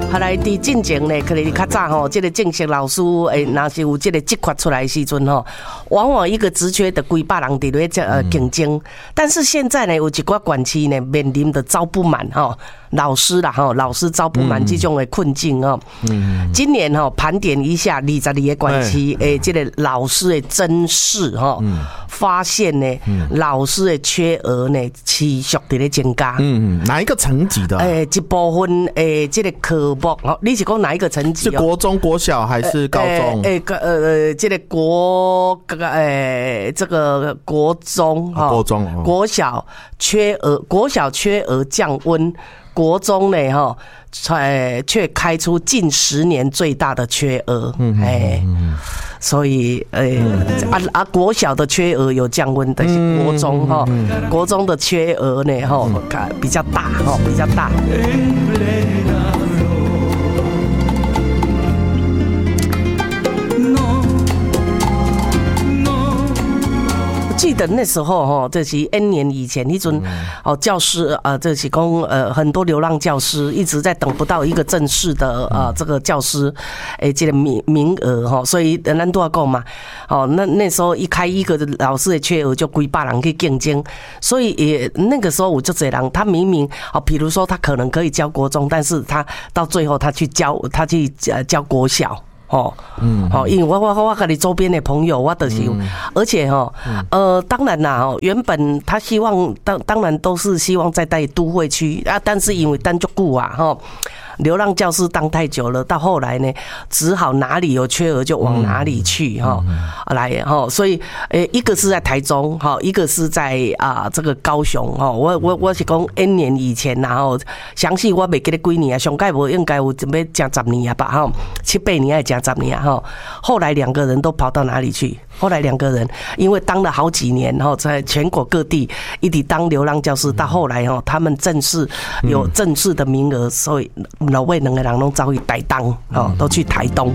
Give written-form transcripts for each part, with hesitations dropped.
后来伫进前呢，可能较早吼，这个正式老师若是有这个职缺出来的时阵吼，往往一个职缺的几百人伫咧竞争。但是现在呢，有一寡县市呢面临的招不满吼，老师啦吼，老师招不满这种的困境哦。今年吼盘点一下22个县市这个老师的真试吼，发现呢老师的缺额呢持续伫咧增加。 哪一个层级的？ 一部分这个科目哦，你是讲哪一个层级？ 是国中、国小还是高中？ 这个这个国中哈， 国中、 国小缺额，国小缺额降温，国中呢哈，却开出近10年最大的缺额，所以国小的缺额有降温，但是国中哈，国中的缺额呢哈比较大哈，比较大。记得那时候哈，这是 N 年以前，一阵教师这是讲很多流浪教师一直在等不到一个正式的这个教师这个名额哈，所以咱都要讲嘛，那时候一开一个老师的缺额就几百人去竞争，所以那个时候我就这样，他明明比如说他可能可以教国中，但是他到最后他去教国小。因为我跟你周边的朋友，我就是，而且当然啦，原本他希望当然都是希望在都会区啊，但是因为单足久啊，流浪教师当太久了，到后来呢，只好哪里有缺额就往哪里去来所以一个是在台中一个是在这个高雄我是讲 N 年以前然后详细我袂记得几年啊，上盖无应该有准备讲10年啊吧7、8年还讲10年后来2个人都跑到哪里去？后来2个人因为当了好几年在全国各地一直当流浪教师，到后来他们正式有正式的名额，所以老魏2个人都走去台东都去台东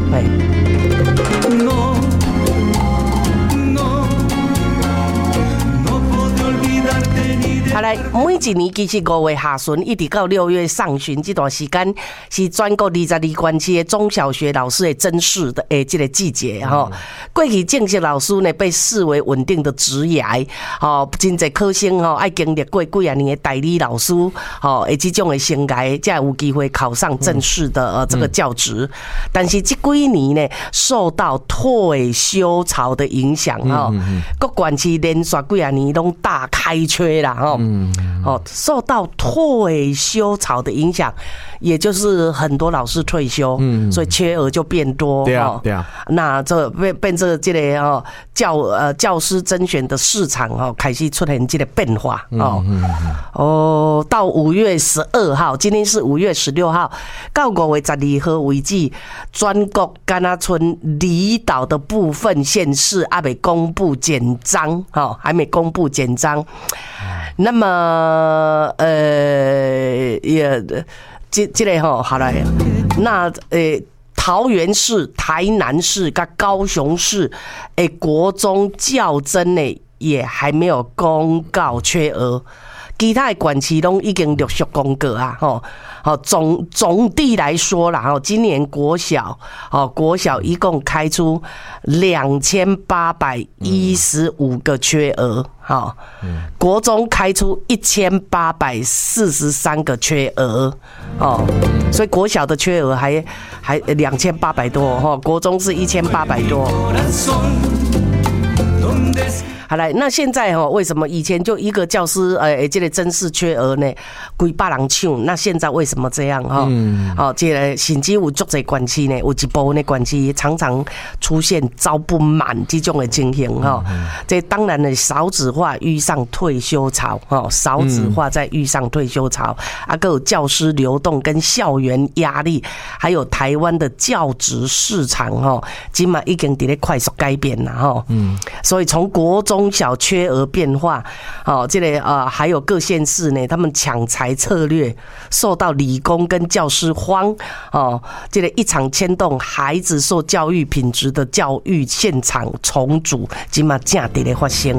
好来，每一年其实5月下旬一直到6月上旬这段时间，是全国22县市的中小学老师的甄试的这个季节过去正式老师呢被视为稳定的职业真侪科生爱经历过几啊年的代理老师这种的生涯，才有机会考上正式的这个教职。但是这几年呢，受到退休潮的影响各县市连续几啊年都大开缺啦受到退休潮的影响，也就是很多老师退休，所以缺额就变多。 对啊。 那这变成这个教师甄选的市场开始出现这个变化到5月12号，今天是5月16号，到5月12号为止，全国甘那村离岛的部分县市还没公布简章还没公布简章。那么这个好来，那桃园市、台南市跟高雄市国中教甄呢也还没有公告缺额，其他的县市都已经陆续公告啊总地来说啦今年国小一共开出2815个缺额国中开出1843个缺额所以国小的缺额还2800多国中是1800多。好来，那现在为什么以前就一个教师这个甄试缺额呢几百人抢，那现在为什么这样这个甚至有足侪县市呢，有一部分的县市常常出现招不满这种的情形这当然呢少子化遇上退休潮少子化再遇上退休潮还有教师流动跟校园压力，还有台湾的教职市场今嘛已经在快速改变了所以从国中小缺额变化这个还有各县市呢他们抢才策略受到理工跟教师荒这个一场牵动孩子受教育品质的教育现场重组今嘛正在发生。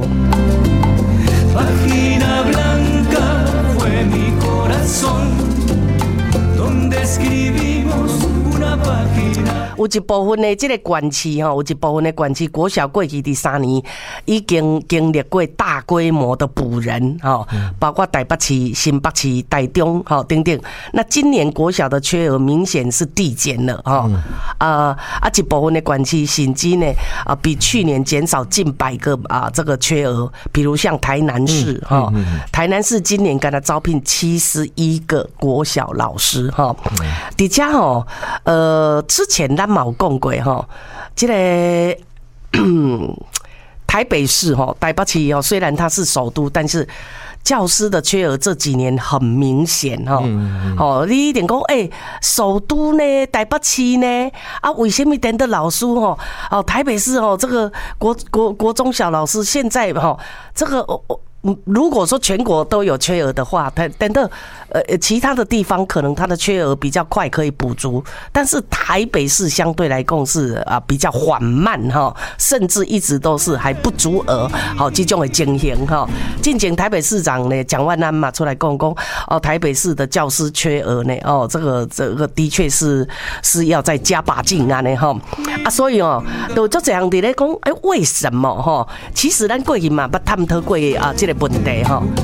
有一部分的这个县市有一部分的县市国小过去第3年已经经历过大规模的补人包括台北市、新北市、台中等等。那今年国小的缺额明显是递减了一部分的县市甚至呢比去年减少近100个这个缺额，比如像台南市台南市今年给他招聘71个国小老师底下之前咱嘛有讲过这个台北市台北市虽然它是首都，但是教师的缺额这几年很明显你一定讲首都呢，台北市呢为什么等的老师台北市这个国中小老师现在这个如果说全国都有缺额的话，等到其他的地方可能它的缺额比较快可以补足，但是台北市相对来讲是比较缓慢甚至一直都是还不足额这种的情形近前台北市长呢蒋万安嘛出来讲台北市的教师缺额呢这个的确是要再加把劲啊所以都就这样的咧讲为什么其实咱过去嘛捌探讨过这个问题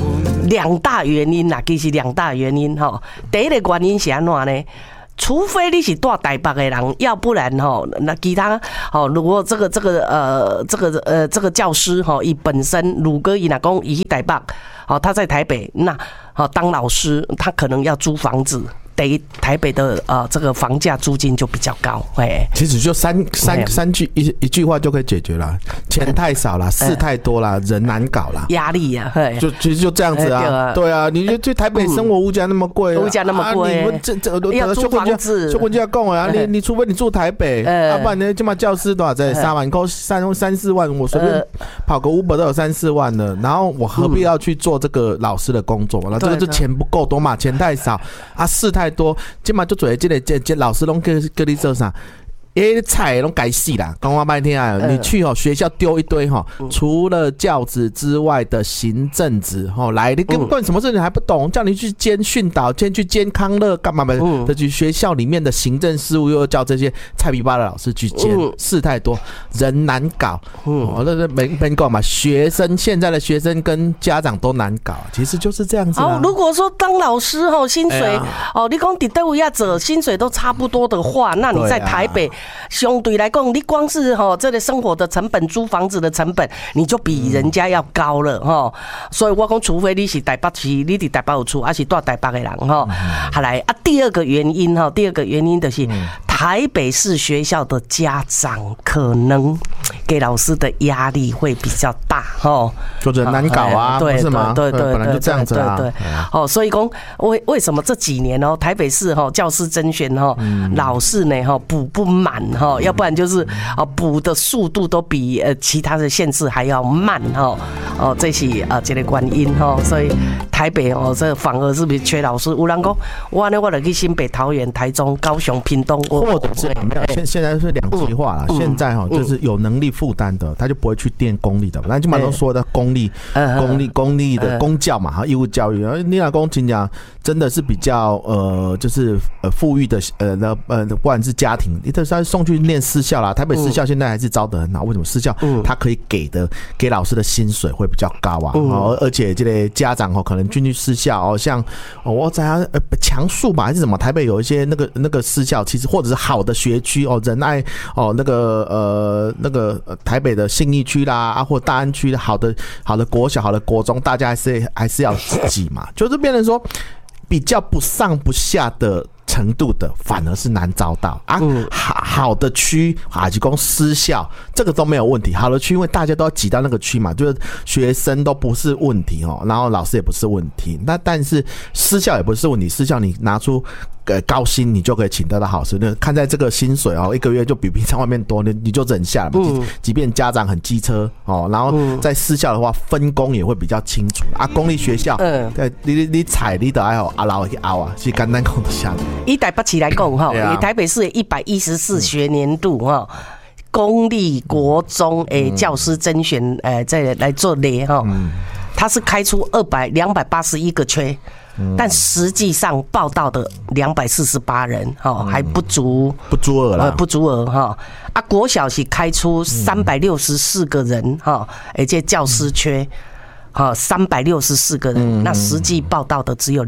2大原因啦，其实2大原因第一个原因是安怎呢？除非你是住台北的人，要不然那其他如果这个教师以本身如果伊若讲伊去台北他在台北那当老师，他可能要租房子。台北的这个房价租金就比较高， 其实就三句一句话就可以解决了，钱太少了，事太多了，人难搞了， 压力啊， 其实就这样子对啊，你就去台北生活物价那么贵， 物价那么贵， 你们要租房子， 就跟人家讲你除非你住台北，不然你起码教师多少在3万块3-4万，我随便跑个Uber都有3-4万了，然后我何必要去做这个老师的工作嘛？这个就钱不够多嘛，钱太少事太多，今嘛就做这个老师拢叫你做啥？菜都改死啦！讲话半天你去学校丢一堆除了教职之外的行政职来，你根本什么事你还不懂，叫你去兼训导，去兼康乐干嘛的？去学校里面的行政事务，又叫这些菜逼巴的老师去兼，事太多，人难搞。那没搞嘛，现在的学生跟家长都难搞，其实就是这样子。 如果说当老师薪水你讲伫倒位啊做薪水都差不多的话，那你在台北。相对来讲，你光是这个生活的成本、租房子的成本，你就比人家要高了所以我讲，除非你是台北市，你伫台北有厝，还是住台北的人好来第二个原因就是台北市学校的家长可能给老师的压力会比较大就人难搞对是吗？ 对， 本来就这样子所以讲为什么这几年台北市教师甄选老是呢补不满要不然就是补的速度都比其他的县市还要慢这是这个原因所以台北这反而是不是缺老师？有人讲我就去新北、桃园、台中、高雄、屏东， 或者是没有现在是2极化了。现在就是有能力负担的，他就不会去念公立的。那就蛮多说的公立的公教嘛，义务教育。你老公讲真的是比较就是富裕的不管是家庭，你都是送去念私校啦。台北私校现在还是招得很好，为什么私校他可以给老师的薪水会比较高而且这个家长可能进去私校像我在强树吧还是什么，台北有一些那个私校，其实或者是好的学区仁爱那个台北的信义区啦或大安区的好的国小、好的国中，大家还是要自己嘛，就是变成说比较不上不下的程度的反而是难找到好的区就讲私校这个都没有问题，好的区因为大家都要挤到那个区嘛，就是学生都不是问题然后老师也不是问题，那但是私校也不是问题，私校你拿出高薪你就可以请得到好师，看在这个薪水一个月就比平常外面多，你就忍下了即便家长很机车然后在私校的话分工也会比较清楚公立学校你踩你的老去熬是简单讲得下来。 以台北市来讲以台北市114学年度公立国中教师甄选再来做列它是开出281个缺但实际上报道的248人，还不足额啦， 不足额哈。国小是开出364个人哈，而且教师缺。364个人，那实际报道的只有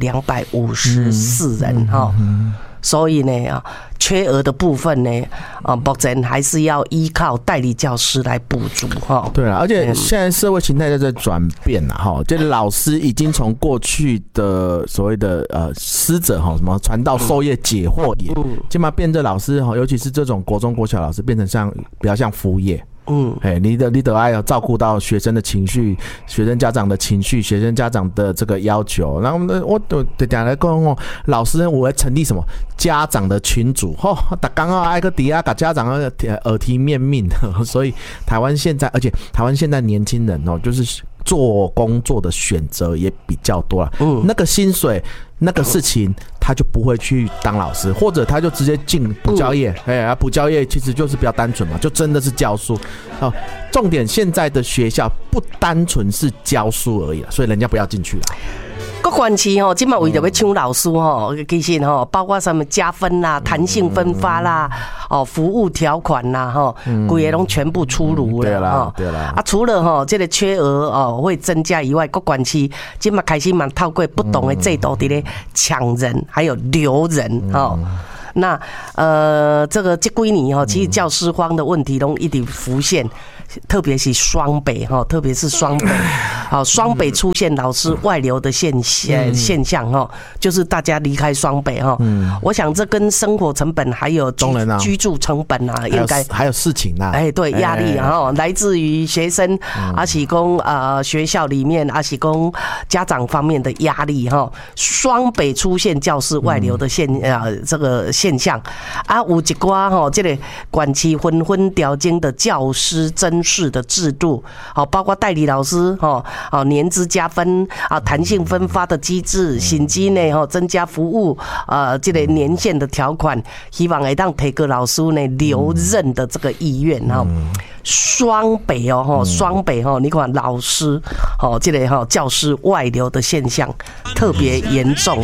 254人哈，所以呢缺额的部分呢目前还是要依靠代理教师来补足哈。 对啦，而且现在社会形态在转变啦哈，这老师已经从过去的所谓的师者哈，什么传道授业解惑也，起码变成老师哈，尤其是这种国中国小老师变成比较像服务业。你得要照顾到学生的情绪、学生家长的情绪、学生家长的这个要求。然后我得讲来讲哦，老师我会成立什么家长的群组，他刚好挨个底下给家长耳提面命，所以台湾现在年轻人就是做工作的选择也比较多了。那个薪水、那个事情，他就不会去当老师，或者他就直接进补教业。补教业其实就是比较单纯嘛，就真的是教书。重点现在的学校不单纯是教书而已了，所以人家不要进去了。 各县市现在为了要抢老师其实包括什么加分啦、弹性分发啦、服务条款啦规个拢全部出炉了。 对啦。 除了这个缺额会增加以外，各县市现在开始透过不同的制度在咧抢人，还有留人那这几年其实教师荒的问题都一直浮现，特别是双北双北出现老师外流的现象就是大家离开双北我想这跟生活成本还有居住成本应该还有事情对压力来自于学生还是说学校里面还是说家长方面的压力双北出现教师外流的这个现象有一寡这个县市纷纷调整的教师甄试的制度包括代理老师年资加分弹性分发的机制，薪资呢增加服务这个年限的条款，希望会当提高老师呢留任的这个意愿双北你看老师这个教师外流的现象特别严重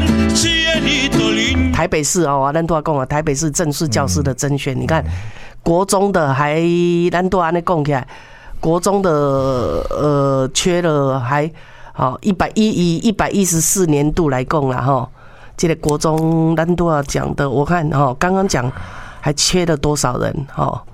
台北市咱都要讲台北市正式教师的甄选，你看国中的还咱都安尼讲起来，国中的缺了还114年度来讲啦这个国中咱都要讲的，我看刚刚讲还缺了多少人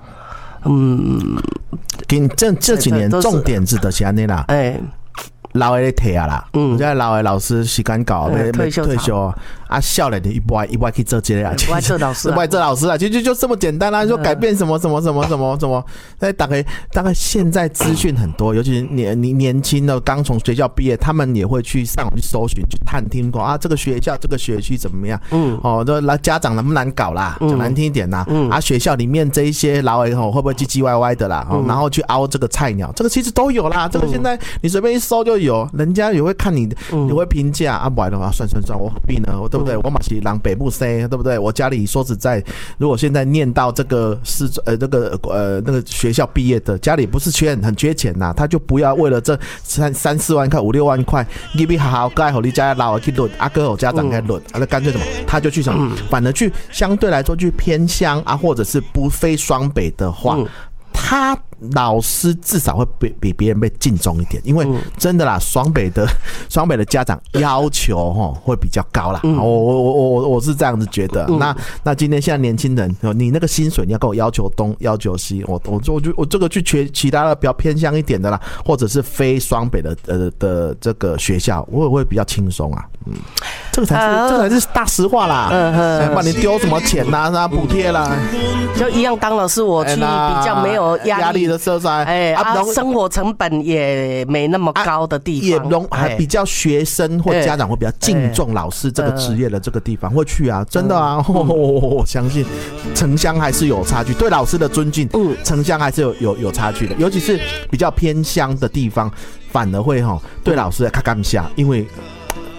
这几年重点是的是安尼啦，老的退啊啦，现在老的老师时间到要退休少年的一般去做这个不爱做老师不爱做老师其实就这么简单说改变什么，大概现在资讯很多，尤其是年轻的刚从学校毕业，他们也会去上网去搜寻去探听过这个学校这个学区怎么样家长难不难搞啦，讲难听一点啦学校里面这一些老的会不会唧唧歪歪的啦然后去凹这个菜鸟，这个其实都有啦，这个现在你随便一搜就有，人家也会看你会评价不然的话算我何必呢，对不对？我嘛是人北部生，对不对？我家里说实在，如果现在念到这个那个学校毕业的，家里不是很缺钱呐，他就不要为了这3-4万块、5-6万块，你比好盖好你家老去轮哥好家长该轮那干脆什么，他就去什么，反而去相对来说去偏乡或者是不非双北的话，他老师至少会比别人被敬重一点，因为真的啦，双北的家长要求会比较高啦。我是这样子觉得。那今天现在年轻人，你那个薪水你要跟我要求东要求西，我这个去其他的比较偏向一点的啦，或者是非双北的这个学校，我也会比较轻松啊。这个才是大实话啦。把你丢什么钱啦、补贴啦， 就一样当老师我去比较没有压力。生活成本也没那么高的地方， 还比较学生或家长会比较敬重老师这个职业的这个地方会去啊，真的啊，我相信城乡还是有差距，对老师的尊敬，城乡还是有差距的，尤其是比较偏乡的地方，反而会对老师较感谢，因为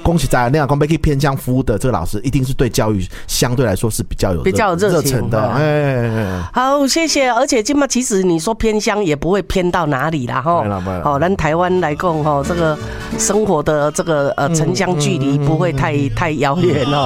恭喜在那样，讲要去偏乡服务的这个老师，一定是对教育相对来说是比较有热忱的。 好，谢谢。而且今嘛，其实你说偏乡也不会偏到哪里啦，哈。好，咱台湾来讲，哈，这个生活的这个城乡距离不会太遥远哦。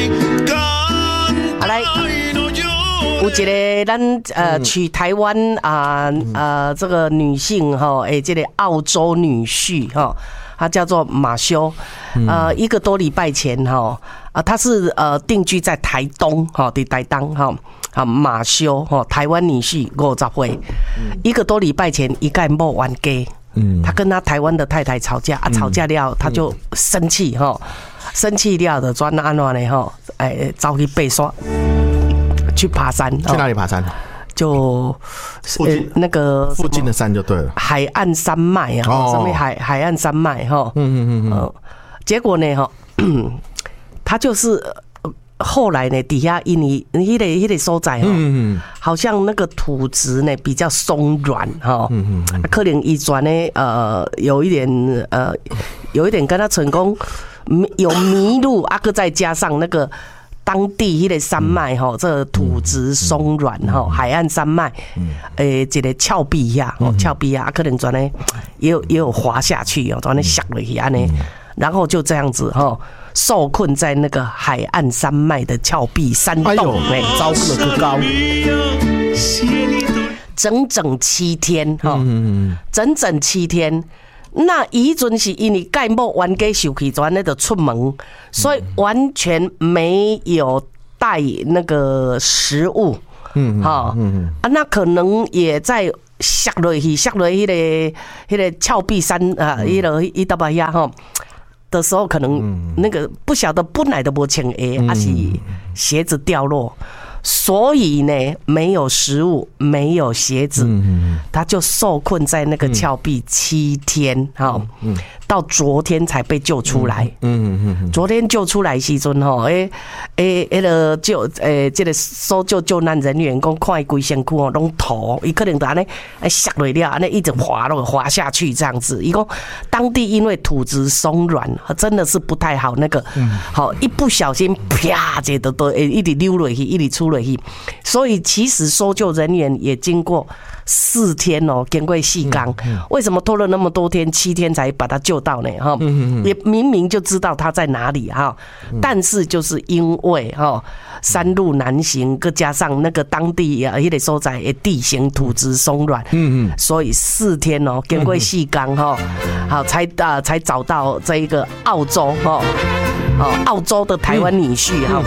好来。有一个咱娶台湾这个女性哈，这个澳洲女婿哈，他叫做马修，1个多礼拜前哈，他是定居在台东哈，在台东哈，马修哈，台湾女婿50岁，1个多礼拜前一概没冤家，他跟他台湾的太太吵架吵架了他就生气哈，生气了的转安怎呢哈，走去爬山。去爬山， 去哪里爬山？ 就那个附近的山就对了， 海岸山脉啊，什么海岸山脉哈，结果呢哈，他就是后来呢底下因为那个所在哈，好像那个土质呢比较松软哈，可能遗传呢有一点跟他成功有迷路个再加上那个。当地迄个山脉吼，这个土质松软吼，海岸山脉，一个峭壁呀，峭壁呀，可能转呢也有滑下去哦，转呢下落去安尼，然后就这样子吼，受困在那个海岸山脉的峭壁山洞内，遭了个高，整整7天哈，整整7天。那以前是因为盖某冤家受气转那就出门，所以完全没有带那个食物，那可能也在下落去迄个峭壁山一大把呀哈的时候，可能那个不晓得本来都无穿鞋，还是鞋子掉落。所以呢，没有食物，没有鞋子，他就受困在那个峭壁7天，到昨天才被救出来。昨天救出来时阵吼，这个搜救难人员讲看伊规身躯哦拢土，伊可能安尼下落了，安尼一直滑下去这样子。伊讲当地因为土质松软，真的是不太好那个，好一不小心啪这都一直溜落去，一直出落去。所以其实搜救人员也经过4天哦，经过4天，为什么拖了那么多天，7天才把他救到呢？哈，也明明就知道他在哪里哈，但是就是因为哈山路难行，再加上那个当地那个所在的地形土质松软，所以4天哦，经过4天哈，好才找到这一个澳洲哈，澳洲的台湾女婿哈。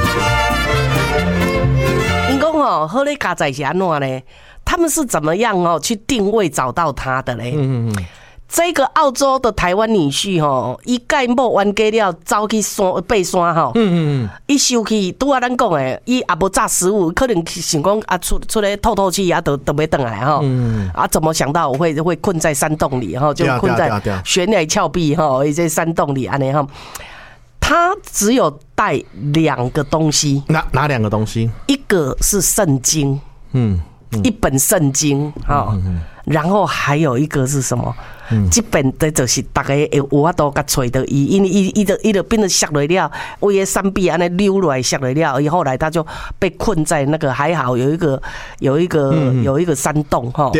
因讲哦，好咧，加在是安怎呢？他们是怎么样哦去定位找到他的嘞？这个澳洲的台湾女婿吼，伊盖某冤家了，走去爬山吼，伊收起拄啊咱讲诶，伊也无炸食物，可能想讲出来透气啊，都要回来吼，怎么想到我会困在山洞里吼，就困在悬崖峭壁吼，这山洞里安尼吼。他只有带2个东西，哪 2个东西？ 一个是圣经，一本圣经，然后还有一个是什么？这本的就是大家有法度甲找到伊，因为伊就变得下来了，为个山壁安尼溜落来下来了，以后来他就被困在那个还好有一个山洞哈。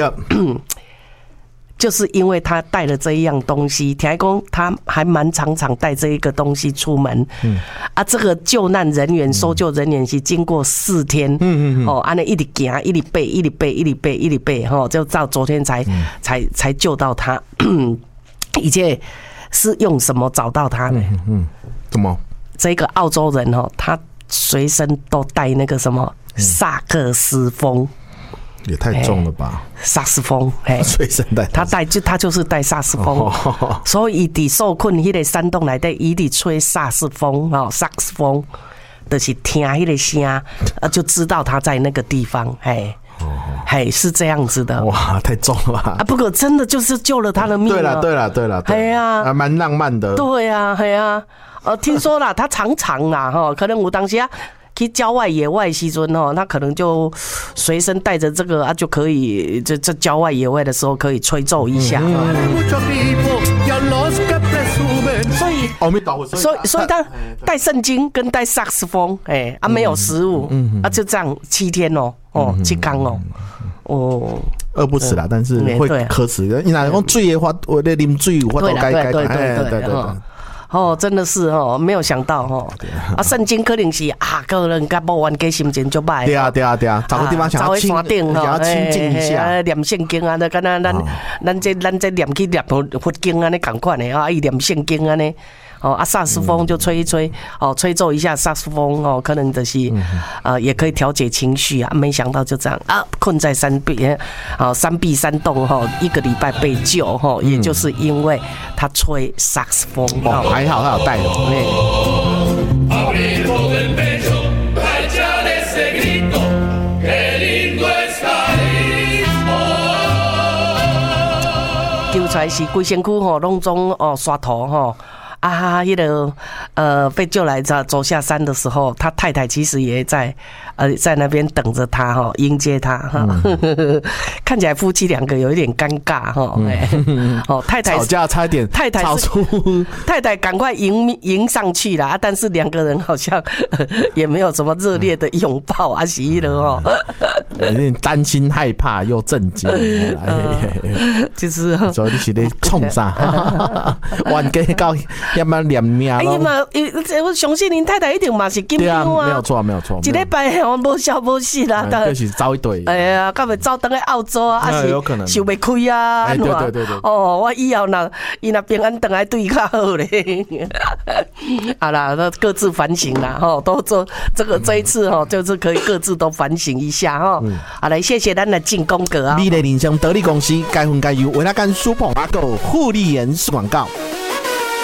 就是因为他带了这一样东西，听说他还蛮常带这一个东西出门。这个救难人员、搜救人员是经过4天，安尼一直行，一直背，就到昨天才救到他。以前是用什么找到他呢？ 怎么？ 这个澳洲人他随身都带那个什么萨克斯风。 也太重了吧！ 萨斯风， 随身带， 他就是带萨斯风，所以伊受困迄个山洞内底，伊伫吹萨斯风，萨克斯风，就是听迄个声，就知道他在那个地方，是这样子的。 哇，太重了吧！ 不过真的就是救了他的命。对了，还蛮浪漫的。对啊， 听说啦，他常啦，可能有当时去郊外野外时阵他可能就随身带着这个就可以这郊外野外的时候可以吹奏一下。所以阿弥陀佛， 所以他带圣经跟带萨克斯风，没有食物，就这样7天7天饿不死啦，但是会渴死。你哪讲水的话，我咧啉水，我都该对，真的是没有想到圣经可能是个人甲无完个心情就歹。 对啊，找个地方想要清静一下， 念圣经啊，敢若咱这念去念佛经安尼共款的伊念圣经安尼。萨克斯风就吹一吹，吹奏一下萨克斯风可能就是也可以调节情绪啊。没想到就这样困在山壁山洞1个礼拜被救也就是因为他吹萨克斯风还好他有带救出来是规身躯拢总刷头迄个被救来走下山的时候，他太太其实也在那边等着他迎接他看起来夫妻2个有一点尴尬太太吵架差点吵出太太赶快迎上去啦，但是2个人好像也没有什么热烈的拥抱是了有点担心害怕又震惊就是所以你是咧创啥冤家到要不然念命我相信您太太一定嘛是紧张没有错一礼拜无消无息啦就是走一对到尾走回去澳洲有可能想不开对我以后伊若平安回来对较好咧好啦各自反省啦都做这一次就是可以各自都反省一下好来谢谢咱的进攻哥美丽人生得力公司该分该有为了干舒捧阿狗护理人广告